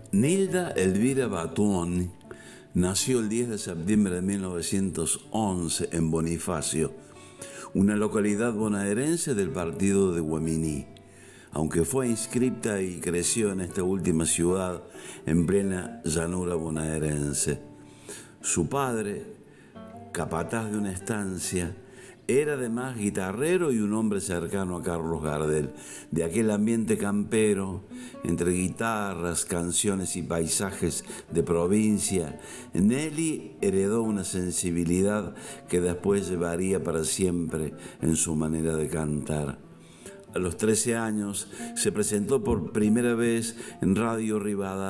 Nilda Elvira Batuón nació el 10 de septiembre de 1911 en Bonifacio, una localidad bonaerense del partido de Guaminí, aunque fue inscripta y creció en esta última ciudad en plena llanura bonaerense. Su padre, capataz de una estancia, era además guitarrero y un hombre cercano a Carlos Gardel. De aquel ambiente campero, entre guitarras, canciones y paisajes de provincia, Nelly heredó una sensibilidad que después llevaría para siempre en su manera de cantar. A los 13 años se presentó por primera vez en Radio Rivadavia